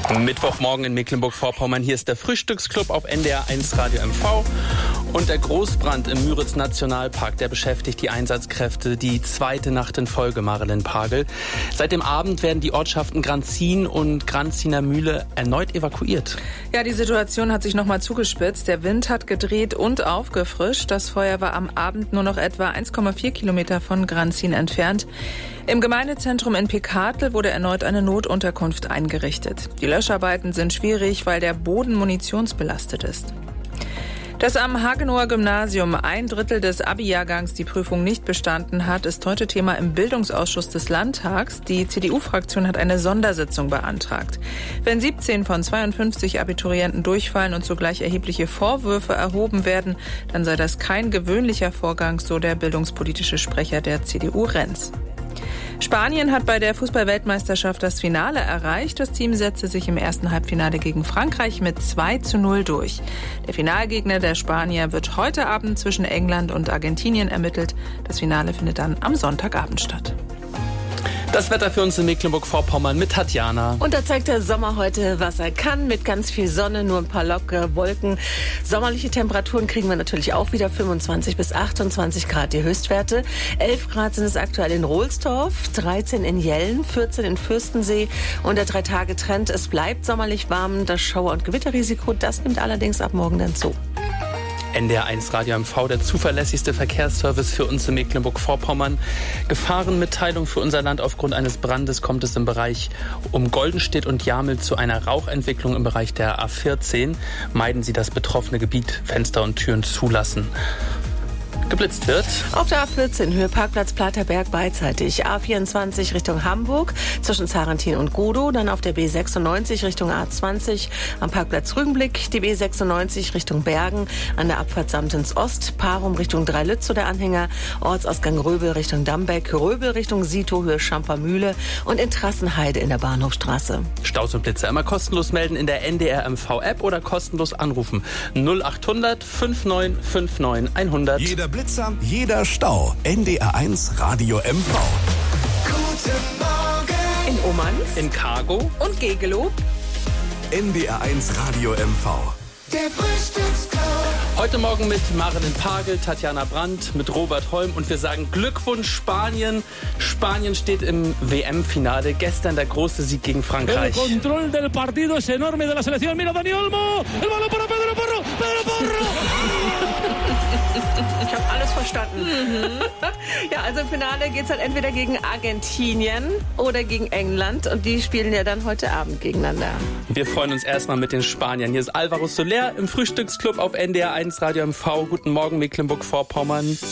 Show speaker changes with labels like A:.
A: Mittwochmorgen in Mecklenburg-Vorpommern. Hier ist der Frühstücksclub auf NDR 1 Radio MV. Und der Großbrand im Müritz-Nationalpark, der beschäftigt die Einsatzkräfte die zweite Nacht in Folge, Marilyn Pagel. Seit dem Abend werden die Ortschaften Granzin und Granziner Mühle erneut evakuiert.
B: Ja, die Situation hat sich nochmal zugespitzt. Der Wind hat gedreht und aufgefrischt. Das Feuer war am Abend nur noch etwa 1,4 Kilometer von Granzin entfernt. Im Gemeindezentrum in Pickartl wurde erneut eine Notunterkunft eingerichtet. Die Löscharbeiten sind schwierig, weil der Boden munitionsbelastet ist. Dass am Hagenower Gymnasium 1/3 des Abi-Jahrgangs die Prüfung nicht bestanden hat, ist heute Thema im Bildungsausschuss des Landtags. Die CDU-Fraktion hat eine Sondersitzung beantragt. Wenn 17 von 52 Abiturienten durchfallen und zugleich erhebliche Vorwürfe erhoben werden, dann sei das kein gewöhnlicher Vorgang, so der bildungspolitische Sprecher der CDU Renz. Spanien hat bei der Fußball-Weltmeisterschaft das Finale erreicht. Das Team setzte sich im ersten Halbfinale gegen Frankreich mit 2:0 durch. Der Finalgegner der Spanier wird heute Abend zwischen England und Argentinien ermittelt. Das Finale findet dann am Sonntagabend statt.
A: Das Wetter für uns in Mecklenburg-Vorpommern mit Tatjana.
C: Und da zeigt der Sommer heute, was er kann, mit ganz viel Sonne, nur ein paar lockere Wolken. Sommerliche Temperaturen kriegen wir natürlich auch wieder, 25 bis 28 Grad die Höchstwerte. 11 Grad sind es aktuell in Rohlsdorf, 13 in Jellen, 14 in Fürstensee. Und der 3-Tage-Trend, es bleibt sommerlich warm. Das Schauer- und Gewitterrisiko, das nimmt allerdings ab morgen dann zu.
A: NDR 1 Radio MV, der zuverlässigste Verkehrsservice für uns in Mecklenburg-Vorpommern. Gefahrenmitteilung für unser Land: Aufgrund eines Brandes kommt es im Bereich um Goldenstedt und Jamel zu einer Rauchentwicklung im Bereich der A14. Meiden Sie das betroffene Gebiet, Fenster und Türen zulassen. Geblitzt wird.
C: Auf der A14 Höhe Parkplatz Platerberg beidseitig. A24 Richtung Hamburg zwischen Zarentin und Godow. Dann auf der B96 Richtung A20 am Parkplatz Rügenblick. Die B96 Richtung Bergen an der Abfahrt Samtens Ost. Parum Richtung Dreilützow der Anhänger. Ortsausgang Röbel Richtung Dambeck. Röbel Richtung Sito Höhe Schampermühle. Und in Trassenheide in der Bahnhofstraße.
A: Staus und Blitzer immer kostenlos melden in der NDR MV App oder kostenlos anrufen. 0800 5959 100.
D: Jeder Blitzer, jeder Stau. NDR 1 Radio MV.
B: Guten Morgen. In Omanz.
A: In Cargo.
B: Und Gegelow.
D: NDR 1 Radio MV.
B: Der Frühstücksclub.
A: Heute Morgen mit Marilyn Pagel, Tatjana Brandt, mit Robert Holm und wir sagen Glückwunsch Spanien. Spanien steht im WM-Finale. Gestern der große Sieg gegen Frankreich.
E: El control del partido es enorme de la selección. Mira Dani Olmo. El balón para Pedro Porro. Pedro Porro.
C: Ich habe alles verstanden. Ja, also im Finale geht es halt entweder gegen Argentinien oder gegen England. Und die spielen ja dann heute Abend gegeneinander.
A: Wir freuen uns erstmal mit den Spaniern. Hier ist Alvaro Soler im Frühstücksclub auf NDR 1 Radio MV. Guten Morgen Mecklenburg-Vorpommern.